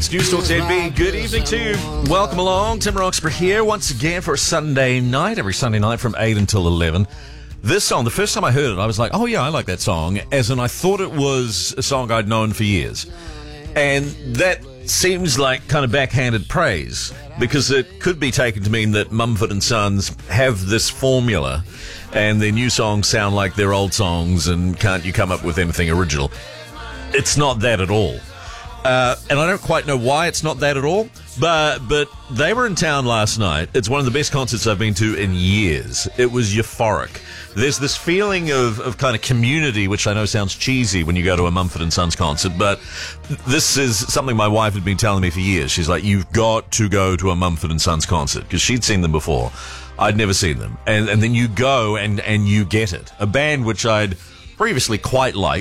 It's News Talk ZB. Good evening to you. Welcome along. Tim Roxburgh here once again for a Sunday night, every Sunday night from 8 until 11. This song, the first time I heard it, I was like, oh yeah, I like that song, as in I thought it was a song I'd known for years. And that seems like kind of backhanded praise, because it could be taken to mean that Mumford & Sons have this formula and their new songs sound like their old songs and can't you come up with anything original. It's not that at all. And I don't quite know why it's not that at all, but they were in town last night. It's one of the best concerts I've been to in years. It was euphoric. There's this feeling of kind of community, which I know sounds cheesy when you go to a Mumford & Sons concert, but this is something my wife had been telling me for years. She's like, you've got to go to a Mumford & Sons concert, because she'd seen them before. I'd never seen them. And then you go and you get it. A band which I'd previously quite liked.